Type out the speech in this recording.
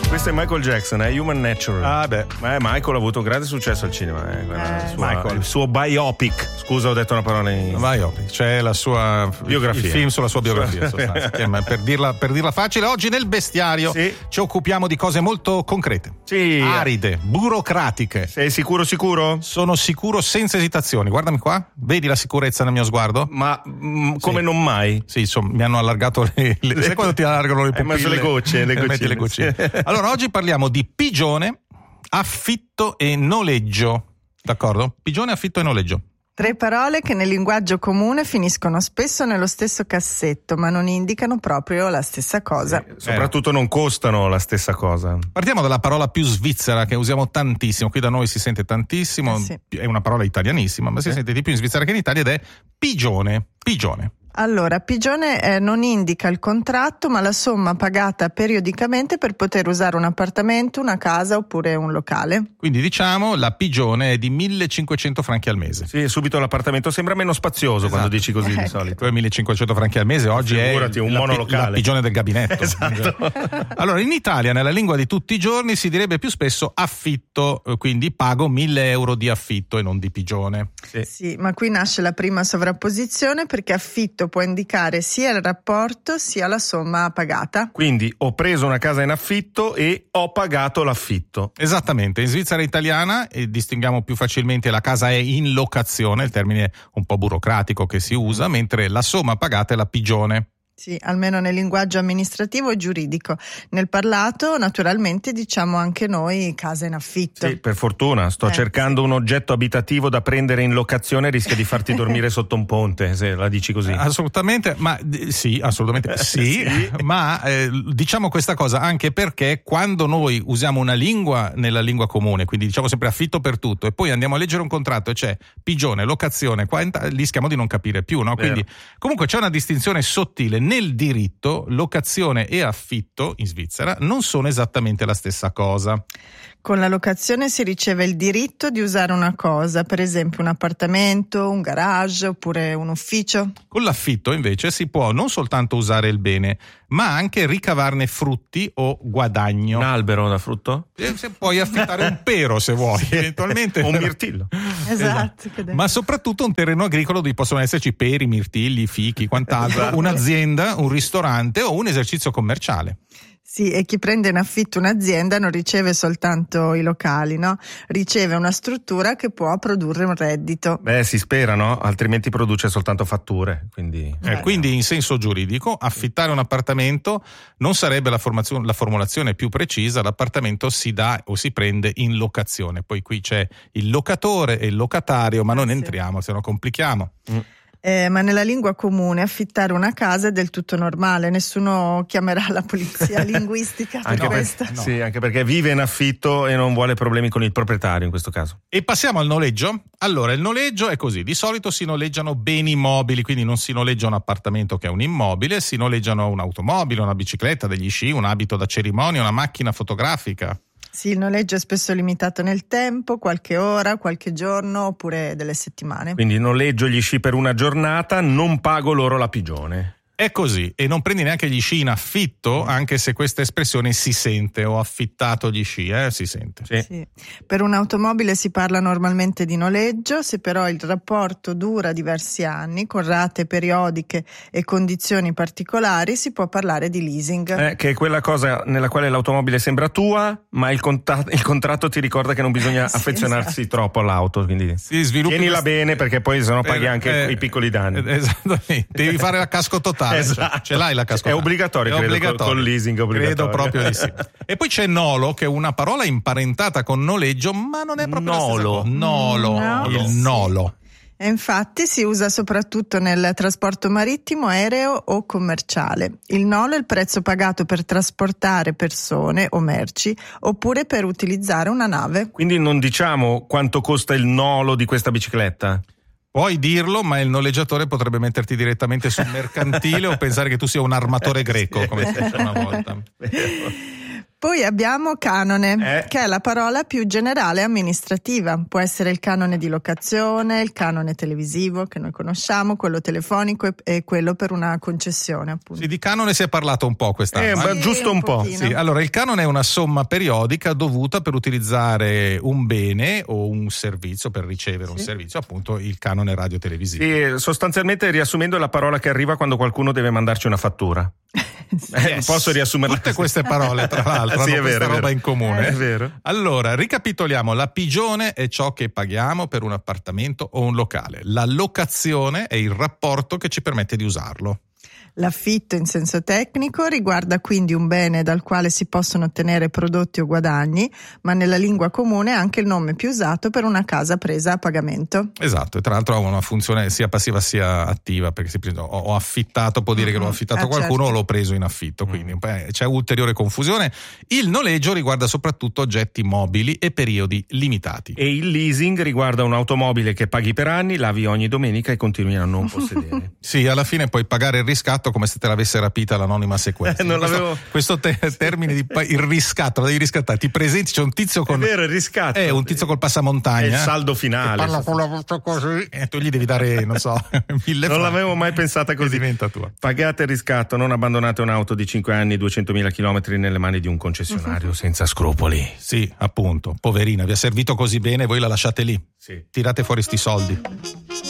Questo è Michael Jackson, è Human Nature. Ah beh. Ma Michael ha avuto un grande successo al cinema. Il suo biopic. Scusa, ho detto una parola in Biopic, c'è la sua biografia. Il film sulla sua biografia. per dirla facile, oggi nel bestiario ci occupiamo di cose molto concrete. Sì. Aride, burocratiche. Sei sicuro? Sono sicuro senza esitazioni. Guardami qua, vedi la sicurezza nel mio sguardo? Ma come non mai? Sì, insomma, mi hanno allargato le sai quando ti allargano le pupille? Messo le gocce, le goccine. Allora, oggi parliamo di pigione, affitto e noleggio. D'accordo? Pigione, affitto e noleggio. 3 parole che nel linguaggio comune finiscono spesso nello stesso cassetto, ma non indicano proprio la stessa cosa. Soprattutto non costano la stessa cosa. Partiamo dalla parola più svizzera che usiamo tantissimo, qui da noi si sente tantissimo, è una parola italianissima, ma si sente di più in Svizzera che in Italia ed è pigione. Allora, pigione non indica il contratto, ma la somma pagata periodicamente per poter usare un appartamento, una casa oppure un locale. Quindi diciamo la pigione è di 1.500 franchi al mese. Sì, subito l'appartamento sembra meno spazioso quando dici così di solito. 1.500 franchi al mese, oggi figurati, è un monolocale. La pigione del gabinetto. Esatto. Allora, in Italia, nella lingua di tutti i giorni, si direbbe più spesso affitto, quindi pago 1.000 euro di affitto e non di pigione. Sì, ma qui nasce la prima sovrapposizione perché affitto può indicare sia il rapporto sia la somma pagata. Quindi ho preso una casa in affitto e ho pagato l'affitto. Esattamente, in Svizzera italiana distinguiamo più facilmente la casa è in locazione, il termine un po' burocratico che si usa, mentre la somma pagata è la pigione. Sì, almeno nel linguaggio amministrativo e giuridico. Nel parlato, naturalmente, diciamo anche noi casa in affitto. Sì, per fortuna. Sto cercando un oggetto abitativo da prendere in locazione, rischia di farti dormire sotto un ponte, se la dici così. Assolutamente, ma sì, ma diciamo questa cosa anche perché quando noi usiamo una lingua nella lingua comune, quindi diciamo sempre affitto per tutto, e poi andiamo a leggere un contratto e c'è pigione, locazione, rischiamo di non capire più, no? Quindi comunque c'è una distinzione sottile. Nel diritto, locazione e affitto in Svizzera non sono esattamente la stessa cosa. Con la locazione si riceve il diritto di usare una cosa, per esempio un appartamento, un garage oppure un ufficio. Con l'affitto invece si può non soltanto usare il bene, ma anche ricavarne frutti o guadagno. Un albero da frutto? Se puoi affittare un pero se vuoi, eventualmente. O un mirtillo. Esatto. Ma soprattutto un terreno agricolo dove possono esserci peri, mirtilli, fichi, quant'altro, esatto. Un'azienda, un ristorante o un esercizio commerciale. Sì, e chi prende in affitto un'azienda non riceve soltanto i locali, no? Riceve una struttura che può produrre un reddito. Beh, si spera, no? Altrimenti produce soltanto fatture. Quindi in senso giuridico, affittare un appartamento non sarebbe la formulazione più precisa, l'appartamento si dà o si prende in locazione. Poi qui c'è il locatore e il locatario, ma non entriamo, se no complichiamo. Ma nella lingua comune affittare una casa è del tutto normale, nessuno chiamerà la polizia linguistica per questo. Sì, anche perché vive in affitto e non vuole problemi con il proprietario in questo caso. E passiamo al noleggio? Allora, il noleggio è così, di solito si noleggiano beni mobili, quindi non si noleggia un appartamento che è un immobile, si noleggiano un'automobile, una bicicletta, degli sci, un abito da cerimonia, una macchina fotografica. Sì, il noleggio è spesso limitato nel tempo, qualche ora, qualche giorno oppure delle settimane. Quindi noleggio gli sci per una giornata, non pago loro la pigione. È così, e non prendi neanche gli sci in affitto, anche se questa espressione si sente, ho affittato gli sci, si sente. Sì. Per un'automobile si parla normalmente di noleggio, se però il rapporto dura diversi anni, con rate periodiche e condizioni particolari, si può parlare di leasing. Che è quella cosa nella quale l'automobile sembra tua, ma il contratto ti ricorda che non bisogna affezionarsi troppo all'auto, quindi tienila bene perché poi sennò paghi anche i piccoli danni. Esattamente, devi fare la casco totale. Esatto. Ce l'hai la casco? È obbligatorio, col leasing è obbligatorio. Credo proprio di sì. E poi c'è nolo, che è una parola imparentata con noleggio, ma non è proprio nolo. Il nolo. E infatti si usa soprattutto nel trasporto marittimo, aereo o commerciale. Il nolo è il prezzo pagato per trasportare persone o merci oppure per utilizzare una nave. Quindi non diciamo quanto costa il nolo di questa bicicletta? Puoi dirlo, ma il noleggiatore potrebbe metterti direttamente sul mercantile o pensare che tu sia un armatore greco, come si dice una volta. Poi Poi abbiamo canone, che è la parola più generale amministrativa. Può essere il canone di locazione, il canone televisivo che noi conosciamo, quello telefonico e quello per una concessione, appunto. Sì, di canone si è parlato un po' quest'anno. Sì, giusto un po'. Sì, allora il canone è una somma periodica dovuta per utilizzare un bene o un servizio, per ricevere un servizio, appunto il canone radiotelevisivo. Sì, sostanzialmente riassumendo è la parola che arriva quando qualcuno deve mandarci una fattura. Posso riassumerla? Tutte queste parole, tra l'altro, sì, hanno questa roba in comune. È vero. Allora, ricapitoliamo: la pigione è ciò che paghiamo per un appartamento o un locale. La locazione è il rapporto che ci permette di usarlo. L'affitto in senso tecnico riguarda quindi un bene dal quale si possono ottenere prodotti o guadagni, ma nella lingua comune è anche il nome più usato per una casa presa a pagamento. Esatto, e tra l'altro ha una funzione sia passiva sia attiva, perché ho affittato, può dire che l'ho affittato a qualcuno, certo, o l'ho preso in affitto, quindi c'è ulteriore confusione. Il noleggio riguarda soprattutto oggetti mobili e periodi limitati. E il leasing riguarda un'automobile che paghi per anni, lavi ogni domenica e continui a non possedere. Sì, alla fine puoi pagare il riscatto come se te l'avesse rapita l'anonima sequenza. Questo termine di il riscatto, lo devi riscattare, ti presenti, c'è un tizio con... È vero, il riscatto. Un tizio col passamontagna. È il saldo finale. Parla con la voce così. E tu gli devi dare, non so, 1000 Non l'avevo mai pensata così. Diventa tua. Pagate il riscatto, non abbandonate un'auto di 5 anni, 200.000 chilometri nelle mani di un concessionario senza scrupoli. Sì, appunto, poverina, vi ha servito così bene, voi la lasciate lì. Sì. Tirate fuori sti soldi.